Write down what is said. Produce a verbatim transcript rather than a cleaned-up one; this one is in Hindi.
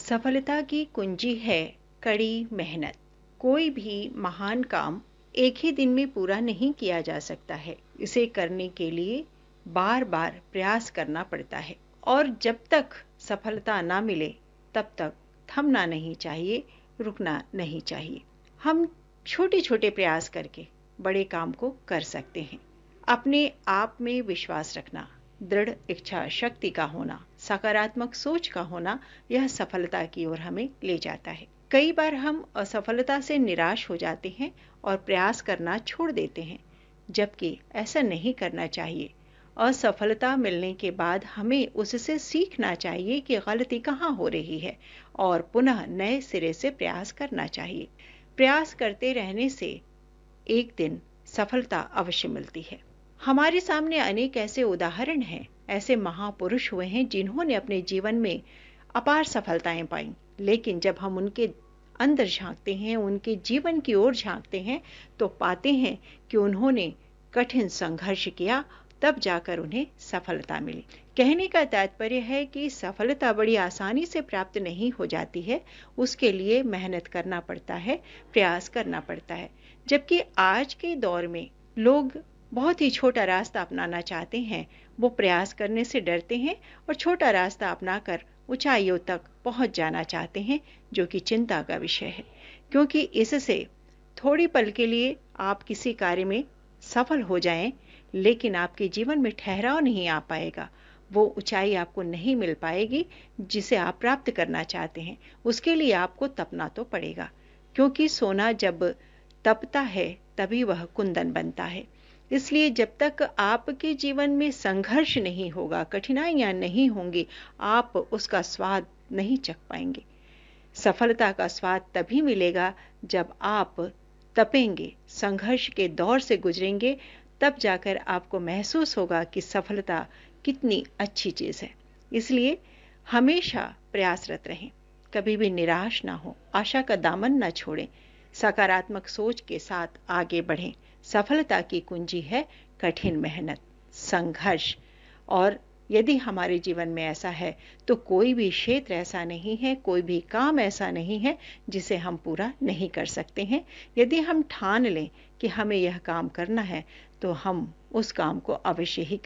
सफलता की कुंजी है कड़ी मेहनत। कोई भी महान काम एक ही दिन में पूरा नहीं किया जा सकता है। इसे करने के लिए बार बार प्रयास करना पड़ता है और जब तक सफलता ना मिले तब तक थमना नहीं चाहिए, रुकना नहीं चाहिए। हम छोटे छोटे प्रयास करके बड़े काम को कर सकते हैं। अपने आप में विश्वास रखना, दृढ़ इच्छा शक्ति का होना, सकारात्मक सोच का होना, यह सफलता की ओर हमें ले जाता है। कई बार हम असफलता से निराश हो जाते हैं और प्रयास करना छोड़ देते हैं, जबकि ऐसा नहीं करना चाहिए। असफलता मिलने के बाद हमें उससे सीखना चाहिए कि गलती कहाँ हो रही है और पुनः नए सिरे से प्रयास करना चाहिए। प्रयास करते रहने से एक दिन सफलता अवश्य मिलती है। हमारे सामने अनेक ऐसे उदाहरण हैं, ऐसे महापुरुष हुए हैं जिन्होंने अपने जीवन में अपार सफलताएं पाई, लेकिन जब हम उनके अंदर झांकते हैं, उनके जीवन की ओर झांकते हैं, तो पाते हैं कि उन्होंने कठिन संघर्ष किया, तब जाकर उन्हें सफलता मिली। कहने का तात्पर्य है कि सफलता बड़ी आसानी से प्राप्त नहीं हो जाती है, उसके लिए मेहनत करना पड़ता है, प्रयास करना पड़ता है। जबकि आज के दौर में लोग बहुत ही छोटा रास्ता अपनाना चाहते हैं, वो प्रयास करने से डरते हैं और छोटा रास्ता अपनाकर ऊंचाइयों तक पहुंच जाना चाहते हैं, जो कि चिंता का विषय है, क्योंकि इससे थोड़ी पल के लिए आप किसी कार्य में सफल हो जाएं, लेकिन आपके जीवन में ठहराव नहीं आ पाएगा। वो ऊंचाई आपको नहीं मिल पाएगी जिसे आप प्राप्त करना चाहते हैं। उसके लिए आपको तपना तो पड़ेगा, क्योंकि सोना जब तपता है तभी वह कुंदन बनता है। इसलिए जब तक आपके जीवन में संघर्ष नहीं होगा, कठिनाइयां नहीं होंगी, आप उसका स्वाद नहीं चख पाएंगे। सफलता का स्वाद तभी मिलेगा जब आप तपेंगे, संघर्ष के दौर से गुजरेंगे, तब जाकर आपको महसूस होगा कि सफलता कितनी अच्छी चीज है। इसलिए हमेशा प्रयासरत रहें, कभी भी निराश ना हो, आशा का दामन ना छोड़ें, सकारात्मक सोच के साथ आगे बढ़ें। सफलता की कुंजी है कठिन मेहनत, संघर्ष। और यदि हमारे जीवन में ऐसा है तो कोई भी क्षेत्र ऐसा नहीं है, कोई भी काम ऐसा नहीं है जिसे हम पूरा नहीं कर सकते हैं। यदि हम ठान लें कि हमें यह काम करना है तो हम उस काम को अवश्य ही